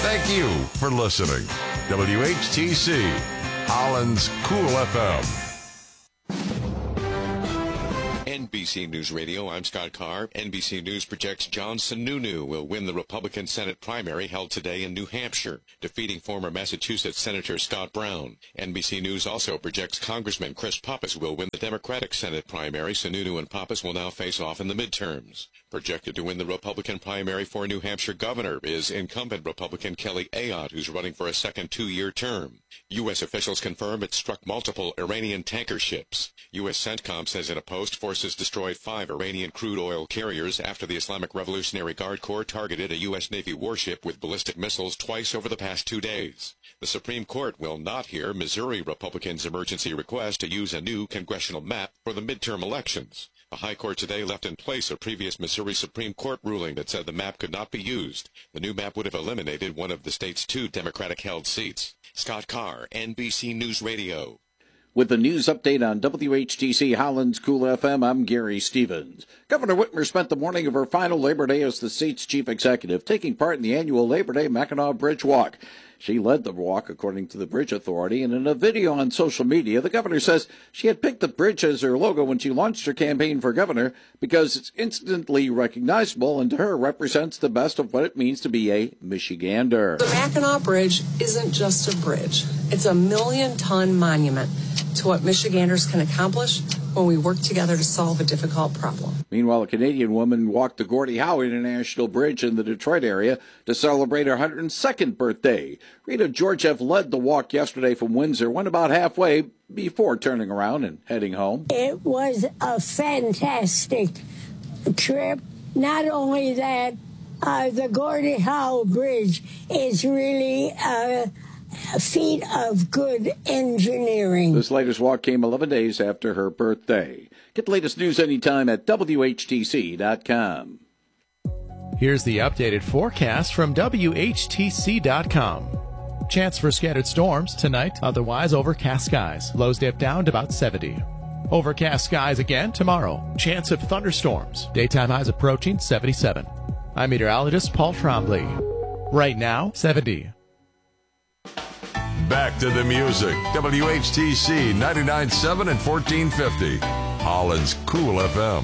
Thank you for listening. WHTC, Holland's Cool FM. NBC News Radio, I'm Scott Carr. NBC News projects John Sununu will win the Republican Senate primary held today in New Hampshire, defeating former Massachusetts Senator Scott Brown. NBC News also projects Congressman Chris Pappas will win the Democratic Senate primary. Sununu and Pappas will now face off in the midterms. Projected to win the Republican primary for New Hampshire governor is incumbent Republican Kelly Ayotte, who's running for a second two-year term. U.S. officials confirm it struck multiple Iranian tanker ships. U.S. CENTCOM says in a post forces destroyed 5 Iranian crude oil carriers after the Islamic Revolutionary Guard Corps targeted a U.S. Navy warship with ballistic missiles twice over the past 2 days. The Supreme Court will not hear Missouri Republicans' emergency request to use a new congressional map for the midterm elections. The High Court today left in place a previous Missouri Supreme Court ruling that said the map could not be used. The new map would have eliminated one of the state's 2 Democratic-held seats. Scott Carr, NBC News Radio. With the news update on WHTC Holland's Cool FM, I'm Gary Stevens. Governor Whitmer spent the morning of her final Labor Day as the state's chief executive, taking part in the annual Labor Day Mackinac Bridge Walk. She led the walk, according to the Bridge Authority, and in a video on social media, the governor says she had picked the bridge as her logo when she launched her campaign for governor because it's instantly recognizable and to her represents the best of what it means to be a Michigander. The Mackinac Bridge isn't just a bridge. It's a 1 million-ton monument to what Michiganders can accomplish when we work together to solve a difficult problem. Meanwhile, a Canadian woman walked the Gordie Howe International Bridge in the Detroit area to celebrate her 102nd birthday. Rita Georgiev led the walk yesterday from Windsor, went about halfway before turning around and heading home. It was a fantastic trip. Not only that, the Gordie Howe Bridge is really a feat of good engineering. This latest walk came 11 days after her birthday. Get the latest news anytime at WHTC.com. Here's the updated forecast from WHTC.com. Chance for scattered storms tonight, otherwise overcast skies. Lows dip down to about 70. Overcast skies again tomorrow. Chance of thunderstorms. Daytime highs approaching 77. I'm meteorologist Paul Trombley. Right now, 70. Back to the music. WHTC 99.7 and 1450. Holland's Cool FM.